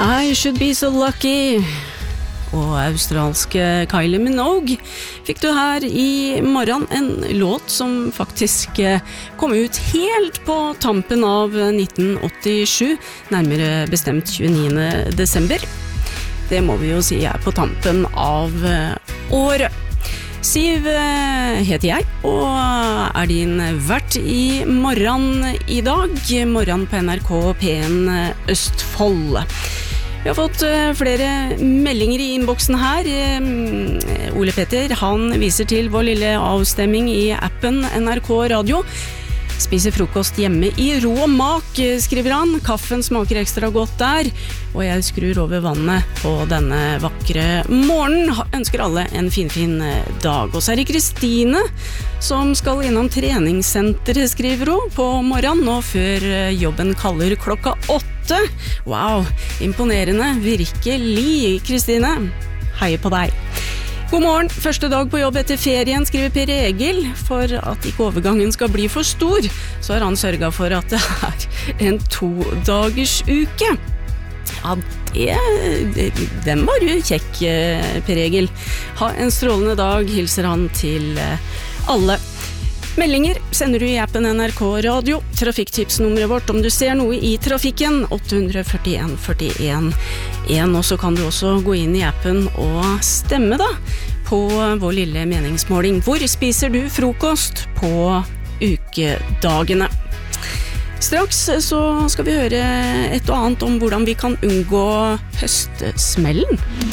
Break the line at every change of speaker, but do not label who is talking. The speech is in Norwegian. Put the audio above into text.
I should be so lucky. Og australske Kylie Minogue fikk du her i morgen, en låt som faktisk kom ut helt på tampen av 1987, nærmere bestemt 29. desember. Det må vi jo si på tampen av året. Siv heter jeg, og din vert i morgen i dag, morgen på NRK P1 Østfold. Vi har fått flere meldinger i innboksen her. Ole Petter, han viser til vår lille avstemming i appen NRK Radio. Spiser frokost hjemme i ro og mak, skriver han. Kaffen smaker ekstra godt der, og jeg skrur over vannet på denne vakre morgenen. Ønsker alle en fin dag. Og så det Kristine som skal innom treningssenteret, skriver hun, på morgenen, nå før jobben kaller 8:00. Wow, imponerende, virkelig, Kristine. Heier på deg. God morgen, første dag på jobb etter ferien, skriver Per Egil. For at ikke overgangen skal bli for stor, så har han sørget for at det en 2-dagers uke. Ja, den var jo kjekk, Per Egil. Ha en strålende dag, hilser han til alle. Meldinger sender du i appen NRK Radio. Trafikktipsnummeret vårt om du ser noe i trafikken, 841 41 1. Og så kan du også gå inn i appen og stemme da på vår lille meningsmåling. Hvor spiser du frokost på ukedagene? Straks så skal vi høre et og annet om hvordan vi kan unngå høstsmellen.